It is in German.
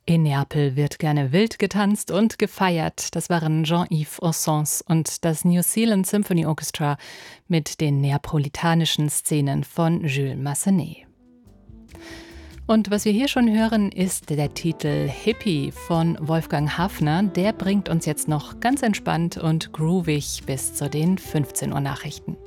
In Neapel wird gerne wild getanzt und gefeiert. Das waren Jean-Yves Ossons und das New Zealand Symphony Orchestra mit den neapolitanischen Szenen von Jules Massenet. Und was wir hier schon hören, ist der Titel Hippie von Wolfgang Hafner. Der bringt uns jetzt noch ganz entspannt und groovig bis zu den 15 Uhr Nachrichten.